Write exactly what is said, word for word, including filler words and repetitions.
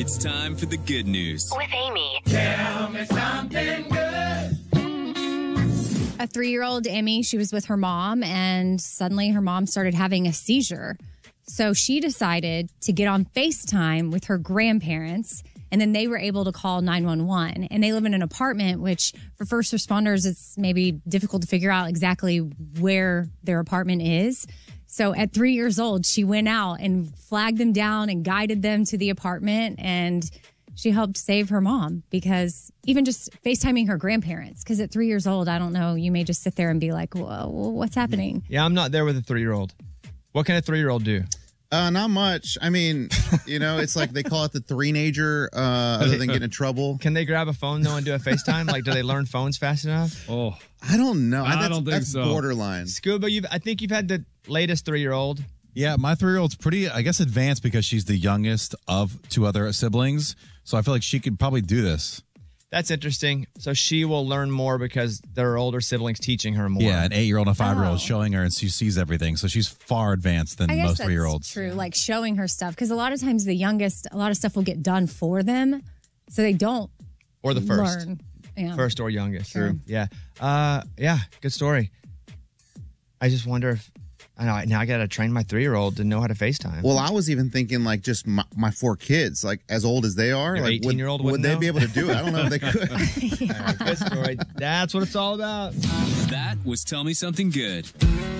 It's time for the good news with Amy. Tell me something good. A three-year-old Emmy, she was with her mom, and suddenly her mom started having a seizure. So she decided to get on FaceTime with her grandparents, and then they were able to call nine one one. And they live in an apartment, which for first responders, it's maybe difficult to figure out exactly where their apartment is. So at three years old, she went out and flagged them down and guided them to the apartment, and she helped save her mom, because even just FaceTiming her grandparents, because at three years old, I don't know, you may just sit there and be like, whoa, what's happening? Yeah, I'm not there with a three-year-old. What can a three-year-old do? Uh, not much. I mean, you know, it's like they call it the three-nager, uh, other than getting in trouble. Can they grab a phone, though, and do a FaceTime? Like, do they learn phones fast enough? Oh, I don't know. I that's, don't think that's so. borderline. Scuba, you've, I think you've had the latest three-year-old. Yeah, my three-year-old's pretty, I guess, advanced because she's the youngest of two other siblings. So I feel like she could probably do this. That's interesting. So she will learn more because there are older siblings teaching her more. Yeah, an eight-year-old and a five-year-old Oh. showing her, and she sees everything. So she's far advanced than I guess most that's three-year-olds. true, like showing her stuff, because a lot of times the youngest, a lot of stuff will get done for them, so they don't Or the first. learn. Yeah. First or youngest. Sure. True. Yeah. Uh, yeah, good story. I just wonder if, I know, now I got to train my three-year-old to know how to FaceTime. Well, I was even thinking like just my, my four kids, like as old as they are, Your like would, eighteen-year-old would wouldn't they know? be able to do it? I don't know if they could. Good story. That's what it's all about. That was Tell Me Something Good.